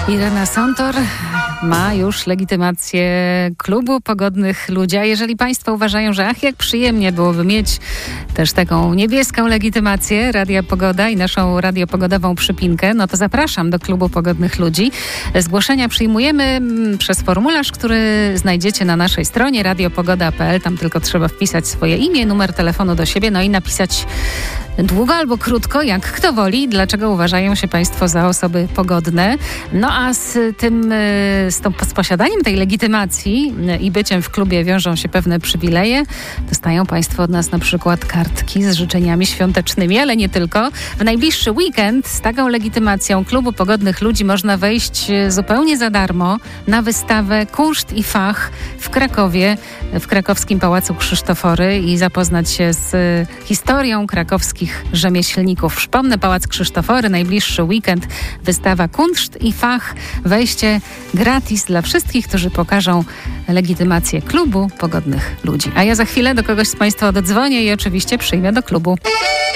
Irena Sontor ma już legitymację Klubu Pogodnych Ludzi. A jeżeli Państwo uważają, że jak przyjemnie byłoby mieć też taką niebieską legitymację Radia Pogoda i naszą radiopogodową przypinkę, no to zapraszam do Klubu Pogodnych Ludzi. Zgłoszenia przyjmujemy przez formularz, który znajdziecie na naszej stronie radiopogoda.pl. Tam tylko trzeba wpisać swoje imię, numer telefonu do siebie, no i napisać długo albo krótko, jak kto woli, dlaczego uważają się Państwo za osoby pogodne. No a z posiadaniem tej legitymacji i byciem w klubie wiążą się pewne przywileje. Dostają Państwo od nas na przykład kartki z życzeniami świątecznymi, ale nie tylko. W najbliższy weekend z taką legitymacją Klubu Pogodnych Ludzi można wejść zupełnie za darmo na wystawę Kunszt i Fach w Krakowie, w krakowskim Pałacu Krzysztofory i zapoznać się z historią krakowskich rzemieślników. Przypomnę, Pałac Krzysztofory, najbliższy weekend, wystawa Kunszt i Fach, wejście gratis dla wszystkich, którzy pokażą legitymację Klubu Pogodnych Ludzi. A ja za chwilę do kogoś z Państwa oddzwonię i oczywiście przyjmę do klubu.